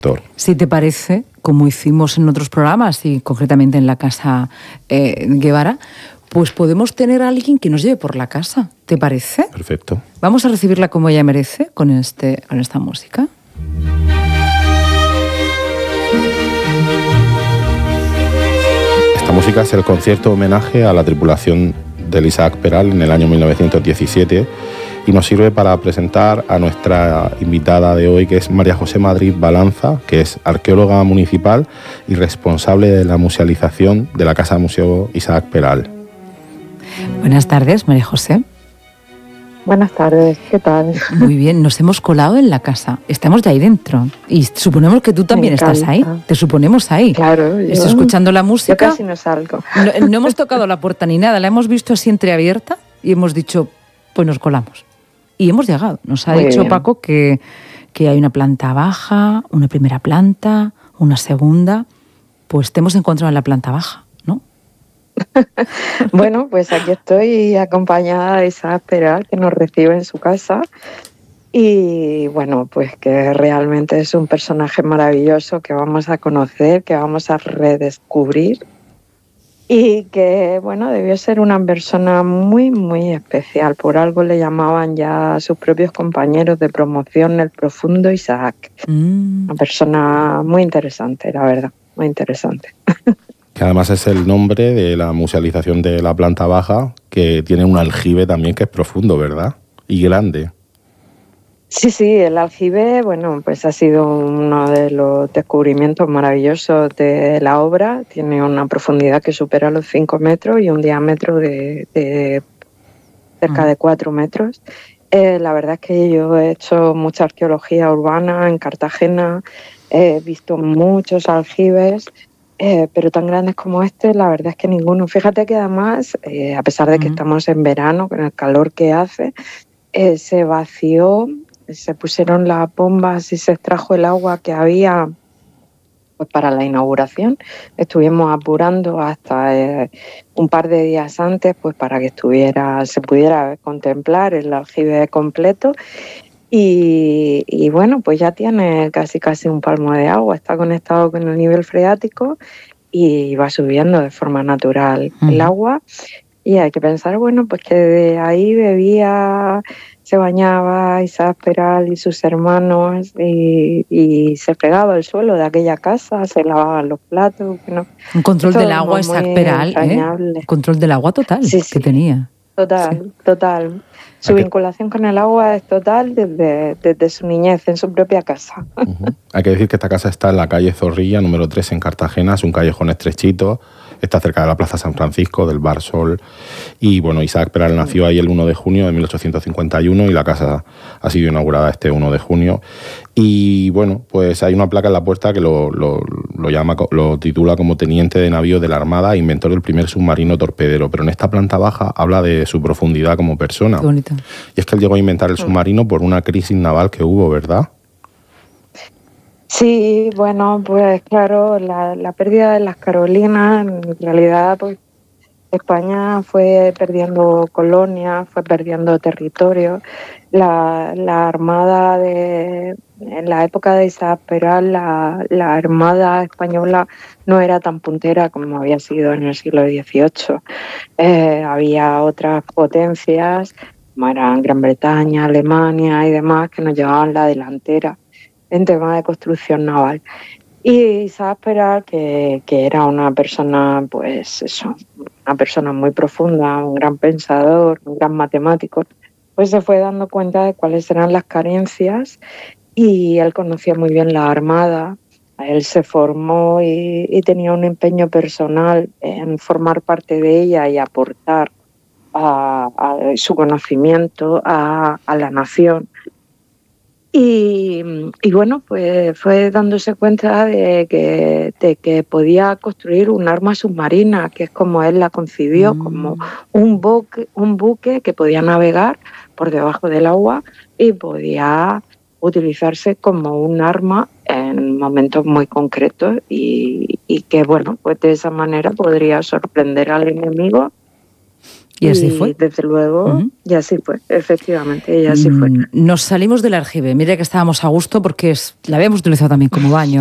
Si te parece, como hicimos en otros programas y concretamente en la Casa Guevara, pues podemos tener a alguien que nos lleve por la casa. ¿Te parece? Perfecto. Vamos a recibirla como ella merece con esta música. Esta música es el concierto homenaje a la tripulación del Isaac Peral en el año 1917 y nos sirve para presentar a nuestra invitada de hoy, que es María José Madrid Balanza, que es arqueóloga municipal y responsable de la musealización de la Casa Museo Isaac Peral. Buenas tardes, María José. Buenas tardes, ¿qué tal? Muy bien, nos hemos colado en la casa. Estamos de ahí dentro. Y suponemos que tú también estás ahí. Te suponemos ahí. Claro. Estoy escuchando la música. Yo casi no salgo. No hemos tocado la puerta ni nada. La hemos visto así entreabierta y hemos dicho, pues nos colamos. Y hemos llegado. Nos ha dicho Paco que hay una planta baja, una primera planta, una segunda. Pues te hemos encontrado en la planta baja, ¿no? Bueno, pues aquí estoy acompañada de Isaac Peral, que nos recibe en su casa. Y bueno, pues que realmente es un personaje maravilloso que vamos a conocer, que vamos a redescubrir. Y que, bueno, debió ser una persona muy, muy especial. Por algo le llamaban ya a sus propios compañeros de promoción el profundo Isaac. Una persona muy interesante, la verdad, muy interesante. Que además es el nombre de la musealización de la planta baja, que tiene un aljibe también que es profundo, ¿verdad? Y grande. Sí, el aljibe, bueno, pues ha sido uno de los descubrimientos maravillosos de la obra. Tiene una profundidad que supera los 5 metros y un diámetro de cerca de 4 metros. La verdad es que yo he hecho mucha arqueología urbana en Cartagena, he visto muchos aljibes, pero tan grandes como este, la verdad es que ninguno. Fíjate que además, a pesar de que estamos en verano, con el calor que hace, se vació, se pusieron las bombas y se extrajo el agua que había pues para la inauguración. Estuvimos apurando hasta un par de días antes pues para que se pudiera contemplar el aljibe completo. Y bueno, pues ya tiene casi un palmo de agua, está conectado con el nivel freático y va subiendo de forma natural el agua. Y hay que pensar, bueno, pues que de ahí se bañaba Isaac Peral y sus hermanos y se fregaba el suelo de aquella casa, se lavaban los platos. Bueno, un control del agua, Isaac Peral, un control del agua total que tenía. Total. Su vinculación con el agua es total desde su niñez, en su propia casa. Hay que decir que esta casa está en la calle Zorrilla, número 3 en Cartagena, es un callejón estrechito, está cerca de la Plaza San Francisco, del Bar Sol, y bueno, Isaac Peral nació ahí el 1 de junio de 1851 y la casa ha sido inaugurada este 1 de junio. Y bueno, pues hay una placa en la puerta que lo titula como teniente de navío de la Armada e inventor del primer submarino torpedero, pero en esta planta baja habla de su profundidad como persona. Qué bonito. Y es que él llegó a inventar el submarino por una crisis naval que hubo, ¿verdad? Sí, bueno, pues claro, la pérdida de las Carolinas, en realidad, pues España fue perdiendo colonias, fue perdiendo territorio. La Armada en la época de Isaac Peral, la Armada española no era tan puntera como había sido en el siglo XVIII. Había otras potencias, como eran Gran Bretaña, Alemania y demás, que nos llevaban la delantera en tema de construcción naval. Y Isaac Peral, que era una persona, pues eso, una persona muy profunda, un gran pensador, un gran matemático, pues se fue dando cuenta de cuáles eran las carencias y él conocía muy bien la Armada. Él se formó y tenía un empeño personal en formar parte de ella y aportar a su conocimiento a la nación. Y bueno, pues fue dándose cuenta de que podía construir un arma submarina, que es como él la concibió, como un buque que podía navegar por debajo del agua y podía utilizarse como un arma en momentos muy concretos y que, bueno, pues de esa manera podría sorprender al enemigo Y así fue. Desde luego, y así fue, efectivamente, y así fue. Nos salimos del aljibe. Mira que estábamos a gusto porque la habíamos utilizado también como baño.